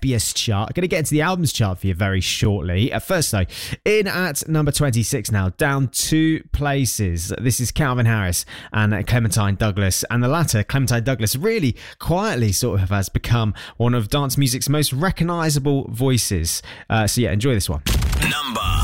SBS chart. I'm going to get into the albums chart for you very shortly. First, though, in at number 26 now, down 2 places. This is Calvin Harris and Clementine Douglas. And the latter, Clementine Douglas, really quietly sort of has become one of dance music's most recognisable voices. So yeah, enjoy this one. Number